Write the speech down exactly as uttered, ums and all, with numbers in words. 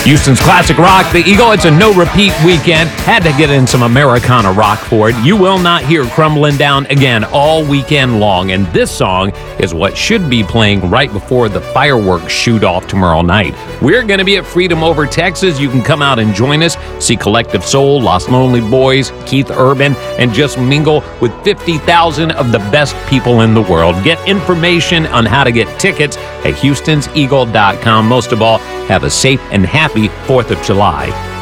Houston's classic rock, The Eagle. It's a no-repeat weekend. Had to get in some Americana rock for it. You will not hear Crumbling Down again all weekend long, and this song is what should be playing right before the fireworks shoot off tomorrow night. We're going to be at Freedom Over Texas. You can come out and join us, see Collective Soul, Lost Lonely Boys, Keith Urban, and just mingle with fifty thousand of the best people in the world. Get information on how to get tickets at houstons eagle dot com. Most of all, have a safe and happy fourth of July.